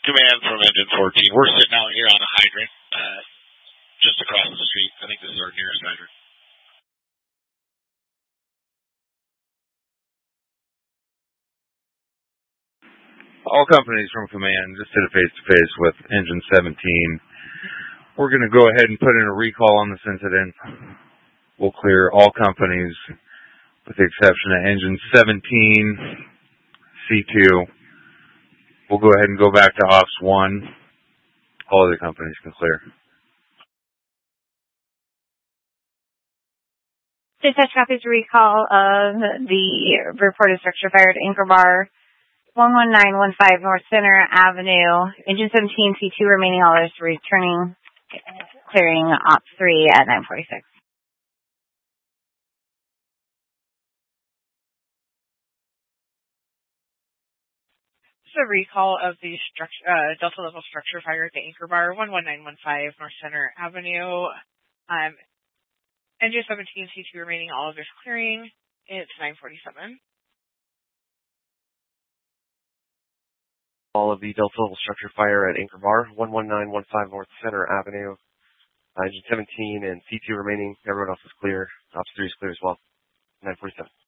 Command from Engine 14. We're sitting out here on a hydrant just across the street. I think this is our nearest hydrant. All companies from Command just did a face-to-face with Engine 17. We're going to go ahead and put in a recall on this incident. We'll clear all companies with the exception of Engine 17, C2. We'll go ahead and go back to Ops 1. All other companies can clear. Dispatch copies recall of the reported structure fire at Anchor Bar, 11915 North Center Avenue. Engine 17, C2 remaining, all others returning, clearing Ops 3 at 9:46. A recall of the Delta level structure fire at the Anchor Bar, 11915 North Center Avenue. Engine 17, C2 remaining, all others clearing. It's 9:47. All of the Delta level structure fire at Anchor Bar, 11915 North Center Avenue. Engine 17 and C2 remaining. Everyone else is clear. Ops 3 is clear as well. 9:47.